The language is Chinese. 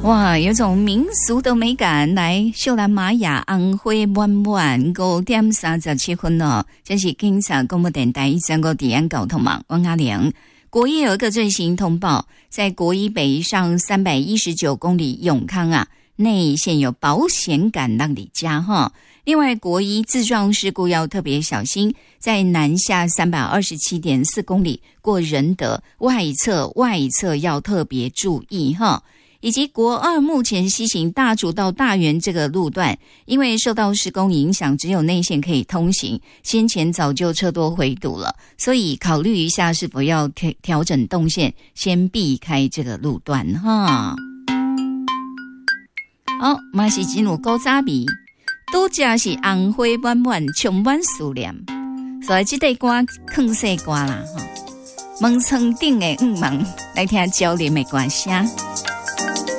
哇，有种民俗的美感。来，秀兰玛雅红花满满5点37分哦，这是警察广播电台135治安交通网，我阿玲。国一有一个最新通报，在国一北上319公里永康啊，内线有保险杆让你加哈。另外，国一自撞事故要特别小心，在南下327.4公里过仁德外侧要特别注意哈。以及国二目前西行大竹到大园这个路段，因为受到施工影响，只有内线可以通行，先前早就车多回堵了，所以考虑一下是否要调整动线，先避开这个路段哈。好，嘛是进入古早味，拄则是红花满满，充满思念，所以这个歌放细歌啦哈。门窗顶的雾芒，来听焦点的歌声。